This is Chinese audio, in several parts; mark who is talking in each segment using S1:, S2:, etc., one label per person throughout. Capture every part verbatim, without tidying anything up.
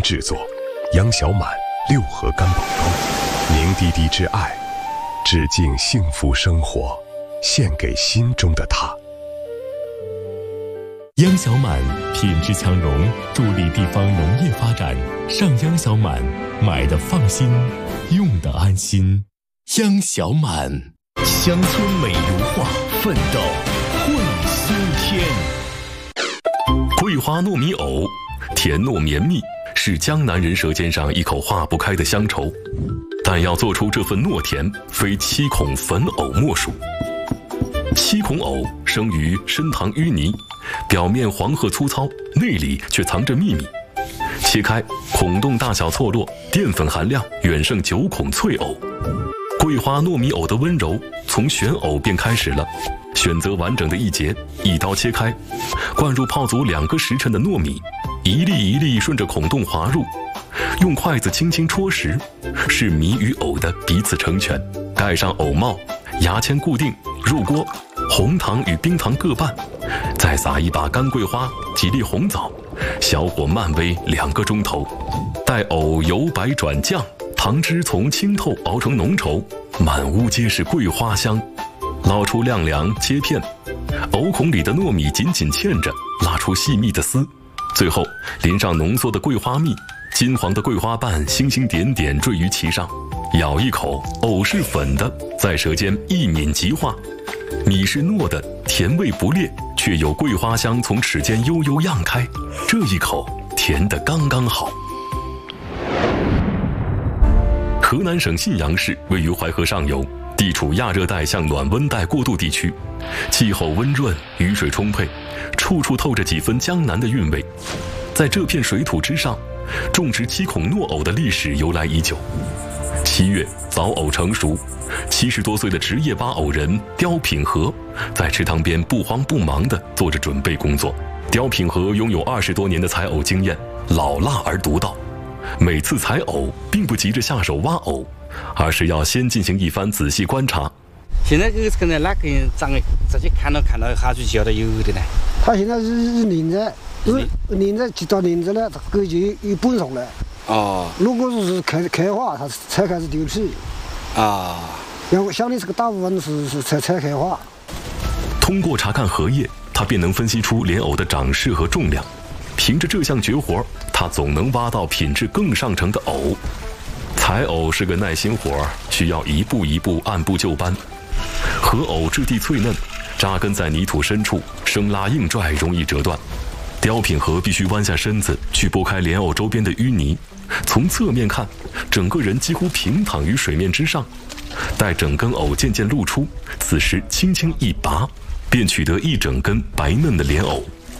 S1: 制作，杨小满六合干宝糕，凝滴滴之爱，致敬幸福生活，献给心中的他。
S2: 央小满品质强融，助力地方农业发展。上央小满，买的放心，用的安心。央小满，乡村美如画，奋斗会苏天。桂花糯米藕，甜糯绵密，是江南人舌尖上一口化不开的乡愁。但要做出这份糯甜，非七孔粉藕莫属。七孔藕生于深塘淤泥，表面黄褐粗糙，内里却藏着秘密。切开，孔洞大小错落，淀粉含量远胜九孔脆藕。桂花糯米藕的温柔，从选藕便开始了。选择完整的一节，一刀切开，灌入泡足两个时辰的糯米，一粒一粒顺着孔洞滑入，用筷子轻轻戳实，是米与藕的彼此成全。盖上藕帽，牙签固定，入锅，红糖与冰糖各半，再撒一把干桂花，几粒红枣，小火慢煨两个钟头，待藕由白转酱，糖汁从清透熬成浓稠，满屋皆是桂花香。捞出晾凉切片，藕孔里的糯米紧紧嵌着，拉出细密的丝，最后淋上浓缩的桂花蜜，金黄的桂花瓣星星点点坠于其上。咬一口，藕是粉的，在舌尖一抿即化；米是糯的，甜味不烈，却有桂花香从齿间悠悠漾开。这一口甜得刚刚好。河南省信阳市位于淮河上游，地处亚热带向暖温带过渡地区，气候温润，雨水充沛，处处透着几分江南的韵味。在这片水土之上，种植七孔糯藕的历史由来已久。七月，枣藕成熟，七十多岁的职业挖藕人刁品和在池塘边不慌不忙地做着准备工作。刁品和拥有二十多年的采藕经验，老辣而独到。每次采藕并不急着下手挖藕，而是要先进行一番仔细观察。
S3: 现在这个跟着那个长得直接看到看到哈就晓得有的呢。
S4: 它现在是拧着，是拧着到拧着了，它就有半熟了。哦。如果是开开花，它才开始丢皮。啊。然后相对这个大部分是是才才开花。
S2: 通过查看荷叶，他便能分析出莲藕的长势和重量。凭着这项绝活，他总能挖到品质更上乘的藕。采藕是个耐心活，需要一步一步按部就班。荷藕质地脆嫩，扎根在泥土深处，生拉硬拽，容易折断。刁品和必须弯下身子去拨开莲藕周边的淤泥，从侧面看，整个人几乎平躺于水面之上。待整根藕渐渐露出，此时轻轻一拔，便取得一整根白嫩的莲藕。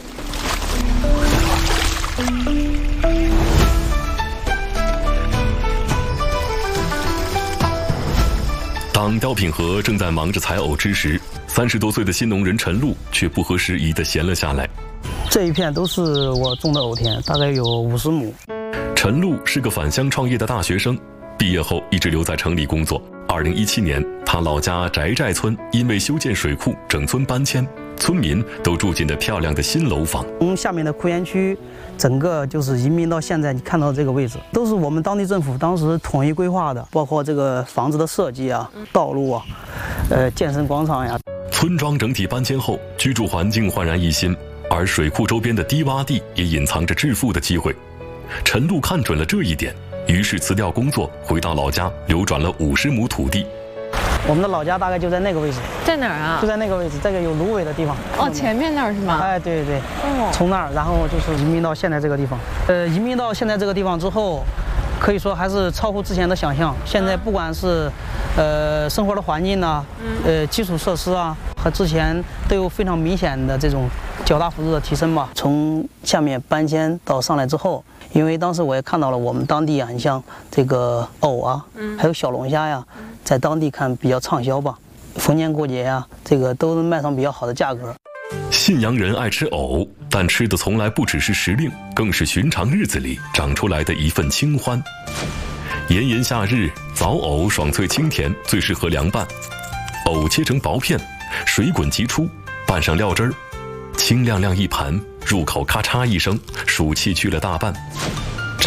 S2: 当刁品和正在忙着采藕之时，三十多岁的新农人陈露却不合时宜地闲了下来。
S5: 这一片都是我种的藕田，大概有五十亩。
S2: 陈露是个返乡创业的大学生，毕业后一直留在城里工作。二零一七年，他老家翟寨村因为修建水库，整村搬迁，村民都住进了漂亮的新楼房。
S5: 从下面的库园区，整个就是移民到现在，你看到这个位置，都是我们当地政府当时统一规划的，包括这个房子的设计啊、道路啊、呃健身广场呀。
S2: 村庄整体搬迁后，居住环境焕然一新，而水库周边的低洼地也隐藏着致富的机会。陈露看准了这一点，于是辞掉工作，回到老家，流转了五十亩土地。
S5: 我们的老家大概就在那个位置。
S6: 在哪儿啊？
S5: 就在那个位置，这个有芦苇的地方。
S6: 哦，前面那儿是吗？
S5: 哎，对对对。哦。从那儿，然后就是移民到现在这个地方。呃，移民到现在这个地方之后，可以说还是超乎之前的想象。现在不管是，呃，生活的环境呢，呃，基础设施啊，和之前都有非常明显的这种较大幅度的提升吧。从下面搬迁到上来之后，因为当时我也看到了我们当地啊，你像这个藕啊，还有小龙虾呀，在当地看比较畅销吧。逢年过节呀，这个都能卖上比较好的价格。
S2: 信阳人爱吃藕，但吃的从来不只是时令，更是寻常日子里长出来的一份清欢。炎炎夏日，枣藕爽脆清甜，最适合凉拌。藕切成薄片，水滚即出，拌上料汁儿，清亮亮一盘，入口咔嚓一声，暑气去了大半。